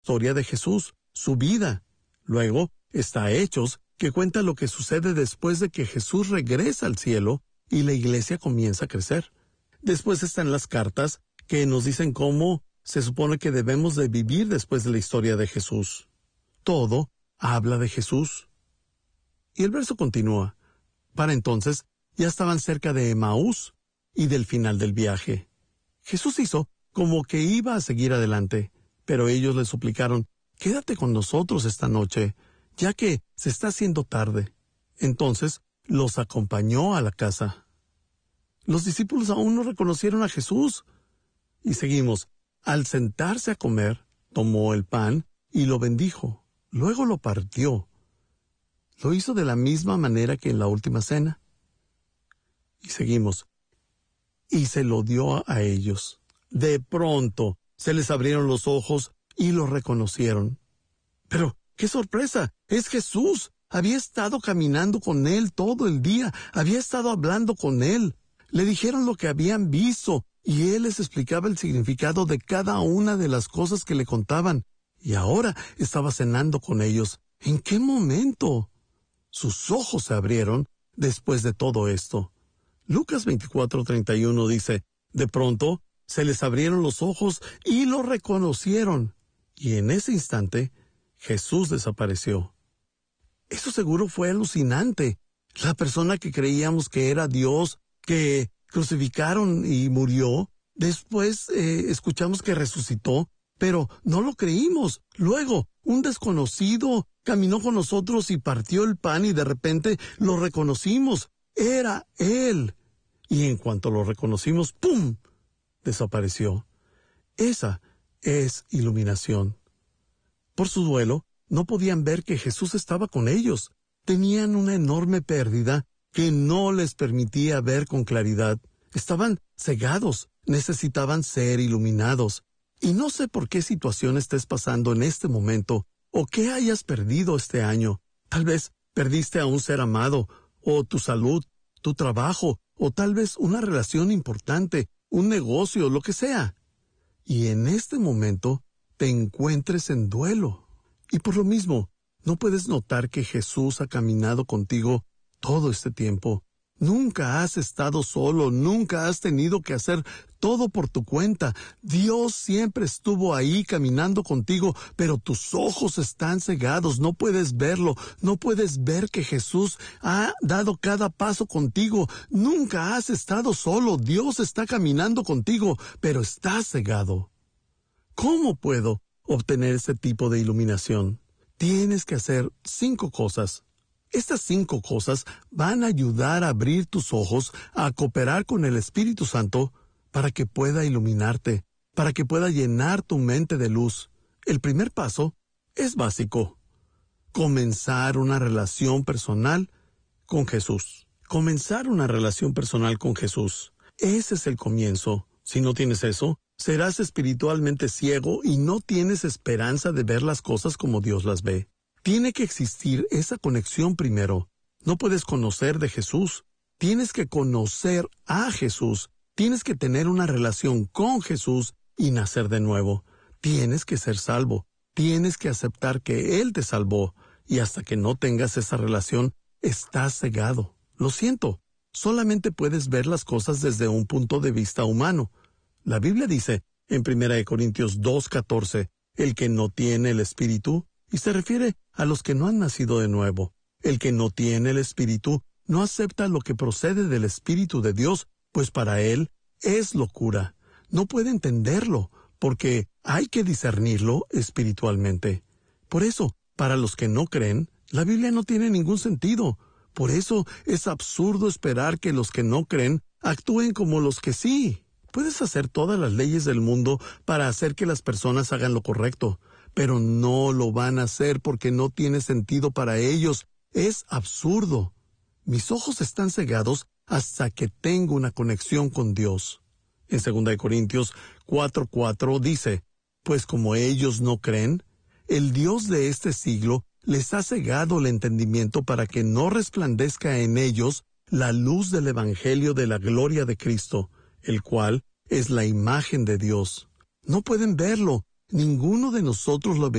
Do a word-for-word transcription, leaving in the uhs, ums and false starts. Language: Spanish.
historia de Jesús, su vida. Luego está Hechos, que cuenta lo que sucede después de que Jesús regresa al cielo y la iglesia comienza a crecer. Después están las cartas, que nos dicen cómo se supone que debemos de vivir después de la historia de Jesús. Todo habla de Jesús. Y el verso continúa. Para entonces ya estaban cerca de Emaús y del final del viaje. Jesús hizo como que iba a seguir adelante, pero ellos le suplicaron, «Quédate con nosotros esta noche, ya que se está haciendo tarde». Entonces los acompañó a la casa. Los discípulos aún no reconocieron a Jesús. Y seguimos. Al sentarse a comer, tomó el pan y lo bendijo. Luego lo partió. Lo hizo de la misma manera que en la última cena. Y seguimos. Y se lo dio a ellos. De pronto se les abrieron los ojos y lo reconocieron. Pero, ¡qué sorpresa! ¡Es Jesús! Había estado caminando con él todo el día. Había estado hablando con él. Le dijeron lo que habían visto, y él les explicaba el significado de cada una de las cosas que le contaban. Y ahora estaba cenando con ellos. ¿En qué momento? Sus ojos se abrieron después de todo esto. Lucas veinticuatro treinta y uno dice, de pronto se les abrieron los ojos y lo reconocieron. Y en ese instante, Jesús desapareció. Eso seguro fue alucinante. La persona que creíamos que era Dios, que crucificaron y murió, después eh, escuchamos que resucitó, pero no lo creímos. Luego, un desconocido caminó con nosotros y partió el pan y de repente lo reconocimos. Era Él. Y en cuanto lo reconocimos, ¡pum!, desapareció. Esa es iluminación. Por su duelo, no podían ver que Jesús estaba con ellos. Tenían una enorme pérdida que no les permitía ver con claridad. Estaban cegados, necesitaban ser iluminados. Y no sé por qué situación estés pasando en este momento, o qué hayas perdido este año. Tal vez perdiste a un ser amado, o tu salud, tu trabajo, o tal vez una relación importante, un negocio, lo que sea. Y en este momento te encuentres en duelo. Y por lo mismo, no puedes notar que Jesús ha caminado contigo todo este tiempo. Nunca has estado solo, nunca has tenido que hacer todo por tu cuenta. Dios siempre estuvo ahí caminando contigo, pero tus ojos están cegados, no puedes verlo, no puedes ver que Jesús ha dado cada paso contigo. Nunca has estado solo, Dios está caminando contigo, pero estás cegado. ¿Cómo puedo obtener ese tipo de iluminación? Tienes que hacer cinco cosas. Estas cinco cosas van a ayudar a abrir tus ojos, a cooperar con el Espíritu Santo para que pueda iluminarte, para que pueda llenar tu mente de luz. El primer paso es básico. Comenzar una relación personal con Jesús. Comenzar una relación personal con Jesús. Ese es el comienzo. Si no tienes eso, serás espiritualmente ciego y no tienes esperanza de ver las cosas como Dios las ve. Tiene que existir esa conexión primero. No puedes conocer de Jesús. Tienes que conocer a Jesús. Tienes que tener una relación con Jesús y nacer de nuevo. Tienes que ser salvo. Tienes que aceptar que Él te salvó. Y hasta que no tengas esa relación, estás cegado. Lo siento. Solamente puedes ver las cosas desde un punto de vista humano. La Biblia dice en primera de Corintios dos catorce, el que no tiene el Espíritu, y se refiere a los que no han nacido de nuevo. El que no tiene el Espíritu no acepta lo que procede del Espíritu de Dios, pues para él es locura. No puede entenderlo, porque hay que discernirlo espiritualmente. Por eso, para los que no creen, la Biblia no tiene ningún sentido. Por eso es absurdo esperar que los que no creen actúen como los que sí. Puedes hacer todas las leyes del mundo para hacer que las personas hagan lo correcto, pero no lo van a hacer porque no tiene sentido para ellos. Es absurdo. Mis ojos están cegados hasta que tengo una conexión con Dios. En segunda de Corintios cuatro cuatro dice, pues como ellos no creen, el Dios de este siglo les ha cegado el entendimiento para que no resplandezca en ellos la luz del Evangelio de la gloria de Cristo, el cual es la imagen de Dios. No pueden verlo. Ninguno de nosotros lo